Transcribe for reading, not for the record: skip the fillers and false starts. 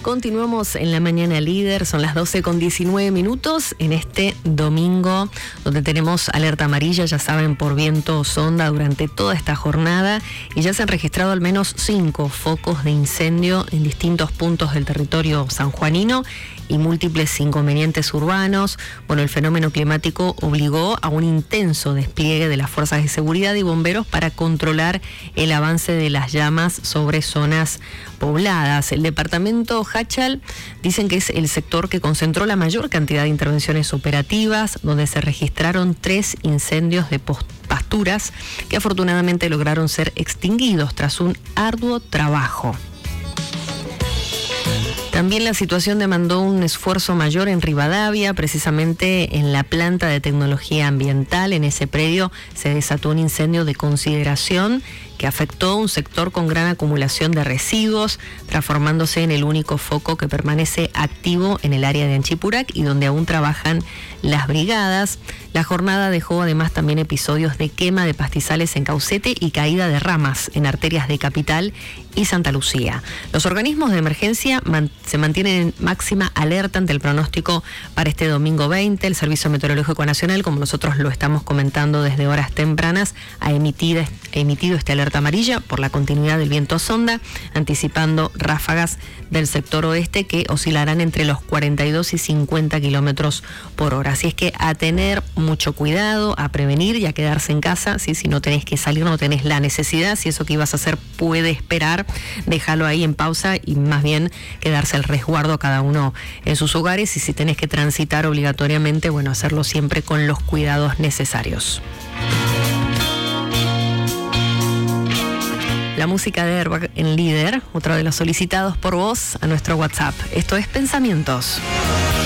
Continuamos en la mañana líder, son las 12:19 en este domingo donde tenemos alerta amarilla, ya saben, por viento o sonda durante toda esta jornada, y ya se han registrado al menos 5 focos de incendio en distintos puntos del territorio sanjuanino y múltiples inconvenientes urbanos. Bueno, el fenómeno climático obligó a un intenso despliegue de las fuerzas de seguridad y bomberos para controlar el avance de las llamas sobre zonas pobladas. El departamento Hachal dicen que es el sector que concentró la mayor cantidad de intervenciones operativas, donde se registraron 3 incendios de pasturas que afortunadamente lograron ser extinguidos tras un arduo trabajo. También la situación demandó un esfuerzo mayor en Rivadavia, precisamente en la planta de tecnología ambiental. En ese predio se desató un incendio de consideración que afectó un sector con gran acumulación de residuos, transformándose en el único foco que permanece activo en el área de Anchipurac y donde aún trabajan las brigadas. La jornada dejó además también episodios de quema de pastizales en Caucete y caída de ramas en arterias de Capital y Santa Lucía. Los organismos de emergencia se mantienen en máxima alerta ante el pronóstico para este domingo 20. El Servicio Meteorológico Nacional, como nosotros lo estamos comentando desde horas tempranas, ha emitido este alerta amarilla por la continuidad del viento sonda, anticipando ráfagas del sector oeste que oscilarán entre los 42 y 50 kilómetros por hora. Así es que a tener mucho cuidado, a prevenir y a quedarse en casa. ¿Sí? Si no tenés que salir, no tenés la necesidad, si eso que ibas a hacer puede esperar, déjalo ahí en pausa y más bien quedarse al resguardo cada uno en sus hogares, y si tenés que transitar obligatoriamente, bueno, hacerlo siempre con los cuidados necesarios. La música de Airbag en Líder, otro de los solicitados por vos a nuestro WhatsApp. Esto es Pensamientos.